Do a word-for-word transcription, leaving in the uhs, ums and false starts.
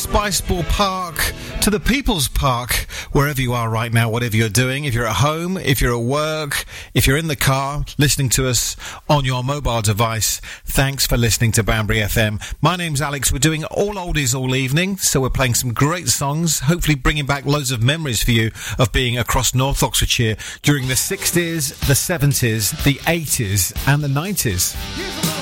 Spiceball Park to the People's Park, wherever you are right now, whatever you're doing. If you're at home, if you're at work, if you're in the car, listening to us on your mobile device, thanks for listening to Banbury F M. My name's Alex. We're doing all oldies all evening, so we're playing some great songs, hopefully bringing back loads of memories for you of being across North Oxfordshire during the sixties, the seventies, the eighties and the nineties.